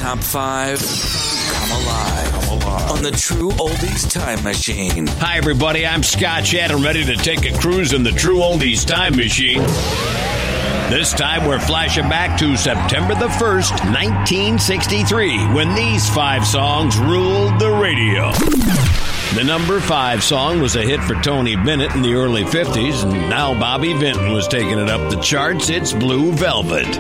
top 5 come alive on the True Oldies Time Machine. Hi, everybody. I'm Scott Shannon, ready to take a cruise in the True Oldies Time Machine. This time, we're flashing back to September the 1st, 1963, when these 5 songs ruled the radio. The number 5 song was a hit for Tony Bennett in the early 50s, and now Bobby Vinton was taking it up the charts. It's Blue Velvet.